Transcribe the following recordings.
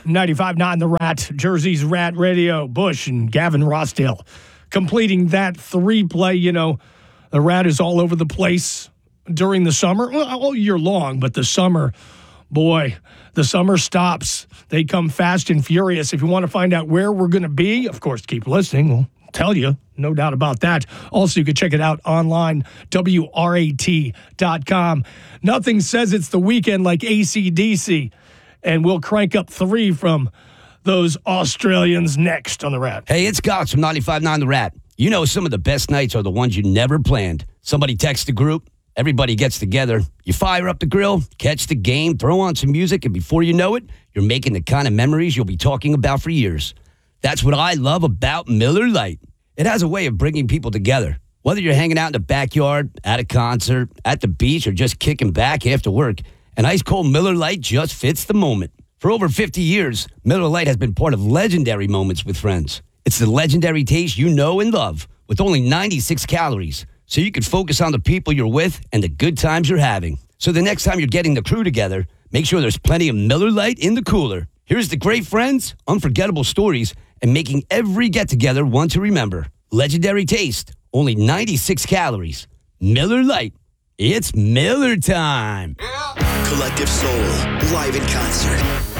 95.9 The Rat, Jersey's Rat Radio, Bush and Gavin Rossdale completing that 3-play. You know, the Rat is all over the place during the summer, well, all year long, but the summer, boy, the summer stops. They come fast and furious. If you want to find out where we're going to be, of course, keep listening. We'll tell you, no doubt about that. Also, you can check it out online, WRAT.com. Nothing says it's the weekend like AC/DC, and we'll crank up 3 from those Australians next on The Rat. Hey, it's Gox from 95.9 The Rat. You know some of the best nights are the ones you never planned. Somebody texts the group, everybody gets together, you fire up the grill, catch the game, throw on some music, and before you know it, you're making the kind of memories you'll be talking about for years. That's what I love about Miller Lite. It has a way of bringing people together. Whether you're hanging out in the backyard, at a concert, at the beach, or just kicking back after work, an ice-cold Miller Lite just fits the moment. For over 50 years, Miller Lite has been part of legendary moments with friends. It's the legendary taste you know and love, with only 96 calories, so you can focus on the people you're with and the good times you're having. So the next time you're getting the crew together, make sure there's plenty of Miller Lite in the cooler. Here's the great friends, unforgettable stories, and making every get-together one to remember. Legendary taste, only 96 calories. Miller Lite. It's Miller time. Collective Soul, live in concert.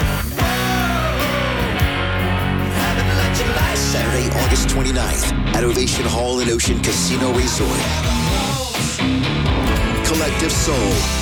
Saturday, August 29th at Ovation Hall in Ocean Casino Resort. Collective Soul,